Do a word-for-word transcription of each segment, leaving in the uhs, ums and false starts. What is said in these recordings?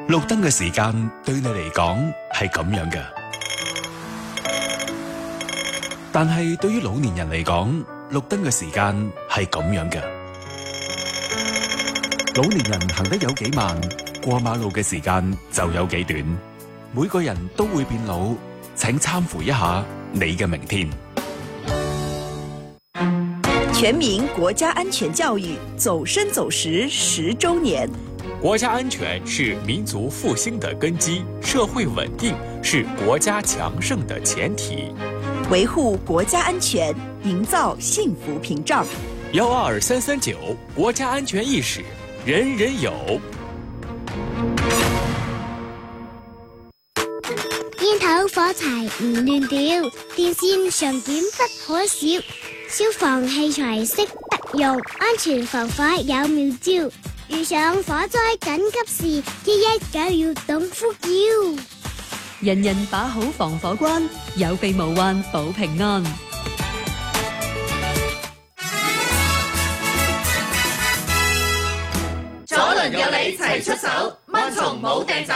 綠燈嘅時間對你嚟講係咁樣嘅，但係對於老年人嚟講，綠燈嘅時間係咁樣嘅。老年人行得有幾慢，過馬路嘅時間就有幾短。每個人都會變老，請參乎一下你嘅明天。 全民國家安全教育走深走實十周年。 國家安全是民族復興的根基，社會穩定是國家強盛的前提。 維護國家安全，營造幸福屏障。 幺二三三九，國家安全意識，人人有。 煙頭火柴唔亂掉，電線上捲不可少。消防器材識得用，安全防火有妙招。遇上火災緊急事，一一九要懂呼叫。 人人把好防火關，有備無患保平安。 左鄰右里齊出手，蚊蟲冇掟走。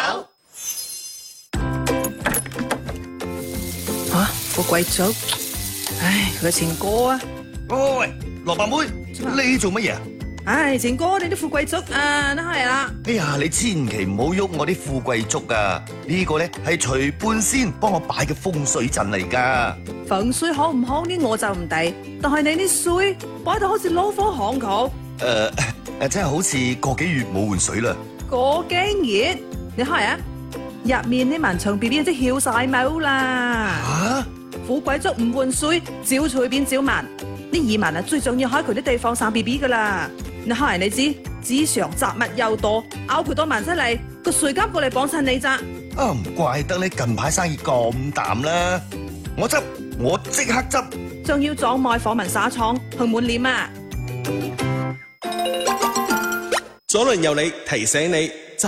吓，富貴竹，唉，佢嘅情歌啊！ 喂喂喂，蘿蔔妹，你做乜嘢啊？ 唉，情歌，你啲富貴竹啊，都係啦。 哎呀，你千祈唔好喐我啲富貴竹啊！呢個咧係隨半仙幫我擺嘅風水陣嚟噶。 風水好唔好呢？我就唔抵，但係你啲水擺到好似老火巷口。 誒誒，真係好似個幾月冇換水啦。 個幾月？你睇下，入面啲蚊蟲 B B 即係翹晒毛啦。 吓？ 富貴竹唔換水，照隨便照慢。啲蟻民啊，最重要喺佢啲地方生 B B 噶啦。你睇你知，紙上雜物又多，咬佢多萬出嚟，個水監過嚟幫襯你咋？ 啊，唔怪得你近排生意咁淡啦！我執，我即刻執， 仲要撞賣貨文紗廠去滿臉啊！ 左鄰右里提醒你，